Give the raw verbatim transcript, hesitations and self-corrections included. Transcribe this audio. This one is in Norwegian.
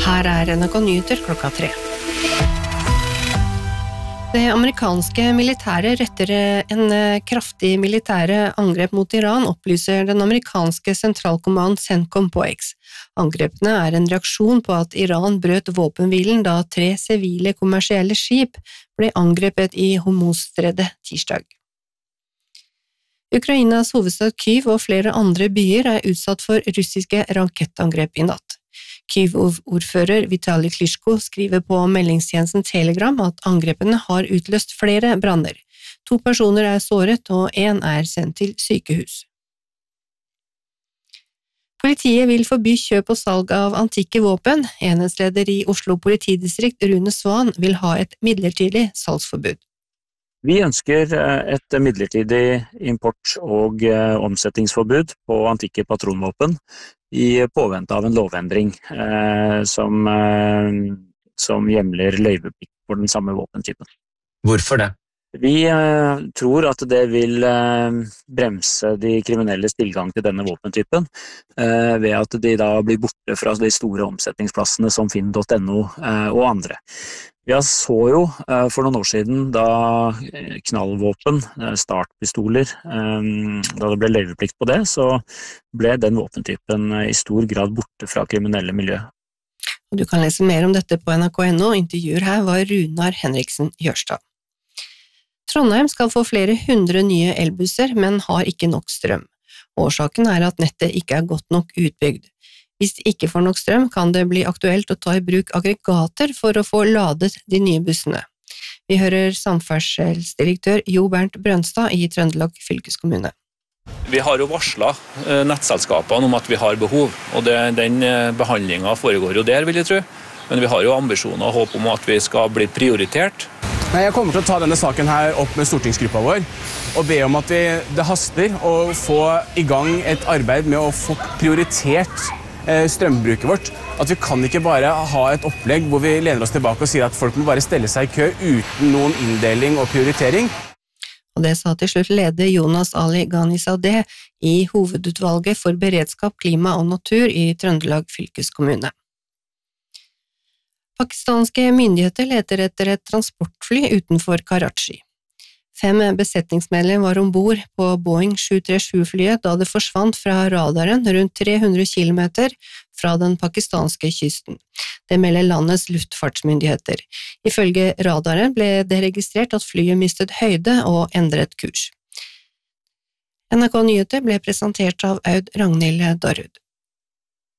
Her er N R K Nyheter klokka tre. Det amerikanske militæret retter en kraftig militære angrep mot Iran, opplyser den amerikanske sentralkommanden CENTCOM på X. Angrepene er en reaksjon på at Iran brøt våpenhvilen da tre sivile kommersielle skip ble angrepet i Hormuzstredet tirsdag. Ukrainas hovedstad Kyiv og flere andre byer er utsatt for russiske rakettangrep i natt. Kyiv-ordfører Vitali Klitschko skriver på meldingstjenesten Telegram at angrepene har utløst flere branner. To personer er såret, og en er sendt til sykehus. Politiet vil forby kjøp og salg av antikke våpen. Enhetsleder i Oslo politidistrikt, Rune Svan, vil ha et midlertidig salgsforbud. Vi ønsker et midlertidig import- og omsetningsforbud på antikke patronvåpen i påvente av en lovendring eh, som, eh, som hjemler løyveplikt for den samme våpentypen. Hvorfor det? Vi eh, tror at det vil eh, bremse de kriminelles tilgang til denne våpentypen eh, ved at de da blir borte fra de store omsetningsplassene som finn punktum no eh, og andre. Vi så jo eh, for noen år siden da knallvåpen, eh, startpistoler, eh, da det ble løyveplikt på det, så ble den våpentypen eh, i stor grad borte fra kriminelle miljø. Du kan lese mer om dette på N R K punktum no. Intervjuer her var Runar Henriksen Jørstad. Trondheim skal få flere hundre nye elbusser, men har ikke nok strøm. Årsaken er at nettet ikke er godt nok utbygd. Hvis det ikke får nok strøm, kan det bli aktuelt å ta i bruk aggregater for å få ladet de nye bussene. Vi hører samferdselsdirektør Jo Bernt Brønstad i Trøndelag fylkeskommune. Vi har jo varslet nettselskapene om at vi har behov, og det, den behandlingen foregår jo der, vil jeg tro. Men vi har jo ambisjoner og håp om at vi skal bli prioritert. Jeg kommer til å ta denne saken her opp med stortingsgruppa vår og be om at vi, det haster å få i gang et arbeid med å få prioritert strømbruket vårt. At vi kan ikke bare ha et opplegg hvor vi lener oss tilbake og sier at folk må bare stelle seg i kø uten noen inndeling og prioritering. Og det sa til slutt leder Jonas Ali Ghanizadeh i hovedutvalget for beredskap, klima og natur i Trøndelag fylkeskommune. Pakistanske myndigheter leter etter et transportfly utenfor Karachi. Fem besetningsmedlemmer var ombord på Boeing sju tre sju-flyet da det forsvant fra radaren rundt tre hundre kilometer fra den pakistanske kysten. Det melder landets luftfartsmyndigheter. Ifølge radaren ble det registrert at flyet mistet høyde og endret kurs. N R K Nyheter ble presentert av Aud Ragnhild Darud.